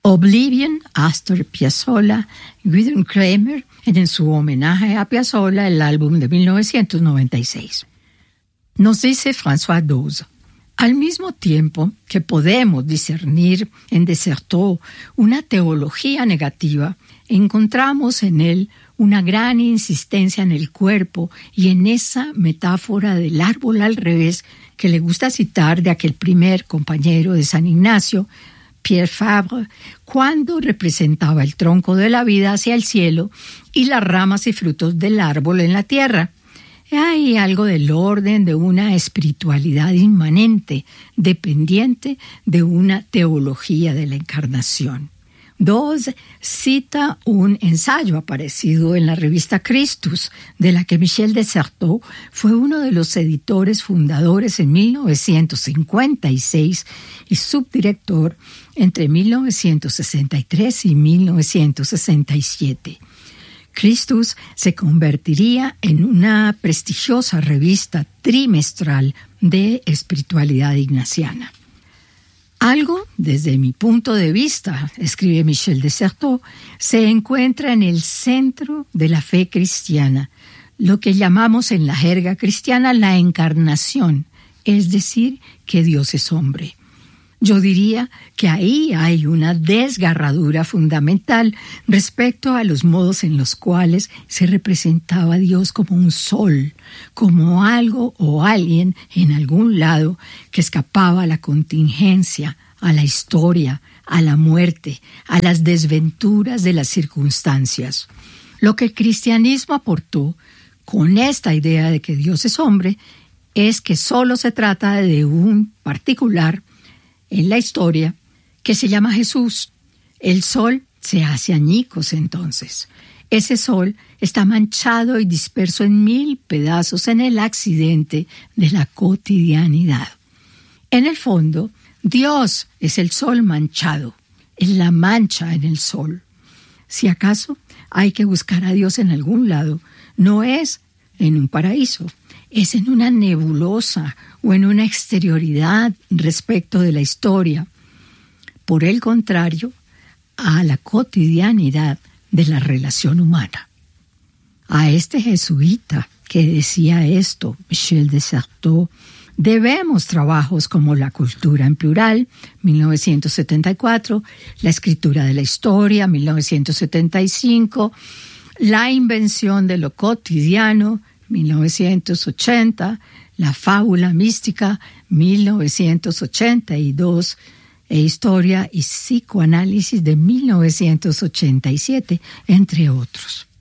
Oblivion, Astor Piazzolla, Gidon Kremer, en su homenaje a Piazzolla, el álbum de 1996. Nos dice François Doze: al mismo tiempo que podemos discernir en Desserteau una teología negativa, encontramos en él una gran insistencia en el cuerpo y en esa metáfora del árbol al revés que le gusta citar de aquel primer compañero de San Ignacio, Pierre Fabre, cuando representaba el tronco de la vida hacia el cielo y las ramas y frutos del árbol en la tierra. Hay algo del orden de una espiritualidad inmanente, dependiente de una teología de la encarnación. Doze cita un ensayo aparecido en la revista Christus, de la que Michel Desserteau fue uno de los editores fundadores en 1956 y subdirector entre 1963 y 1967. Christus se convertiría en una prestigiosa revista trimestral de espiritualidad ignaciana. Algo, desde mi punto de vista, escribe Michel Desserteau, se encuentra en el centro de la fe cristiana, lo que llamamos en la jerga cristiana la encarnación, es decir, que Dios es hombre. Yo diría que ahí hay una desgarradura fundamental respecto a los modos en los cuales se representaba a Dios como un sol, como algo o alguien en algún lado que escapaba a la contingencia, a la historia, a la muerte, a las desventuras de las circunstancias. Lo que el cristianismo aportó con esta idea de que Dios es hombre es que solo se trata de un particular en la historia que se llama Jesús. El sol se hace añicos entonces. Ese sol está manchado y disperso en 1000 pedazos en el accidente de la cotidianidad. En el fondo, Dios es el sol manchado, es la mancha en el sol. Si acaso hay que buscar a Dios en algún lado, no es en un paraíso, es en una nebulosa o en una exterioridad respecto de la historia. Por el contrario, a la cotidianidad de la relación humana. A este jesuita que decía esto, Michel Desserteau, debemos trabajos como La cultura en plural, 1974, La escritura de la historia, 1975, La invención de lo cotidiano, 1980, La fábula mística, 1982, e Historia y psicoanálisis de 1987, entre otros.